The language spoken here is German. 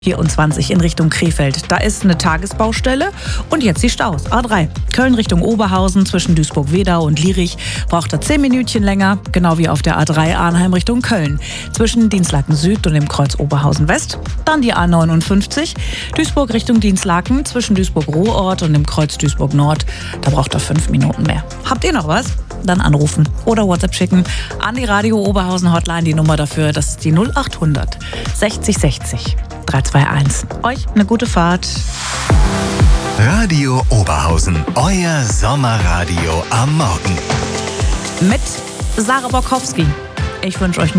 24 in Richtung Krefeld. Da ist eine Tagesbaustelle und jetzt die Staus. A3 Köln Richtung Oberhausen zwischen Duisburg-Wedau und Lierich braucht er 10 Minütchen länger, genau wie auf der A3 Arnheim Richtung Köln zwischen Dinslaken Süd und dem Kreuz Oberhausen West. Dann die A59 Duisburg Richtung Dinslaken zwischen Duisburg-Ruhrort und dem Kreuz Duisburg Nord. Da braucht er 5 Minuten mehr. Habt ihr noch was? Dann anrufen oder WhatsApp schicken an die Radio Oberhausen Hotline. Die Nummer dafür, das ist die 0800 60 60 321. Euch eine gute Fahrt. Radio Oberhausen, euer Sommerradio am Morgen. Mit Sarah Borkowski. Ich wünsche euch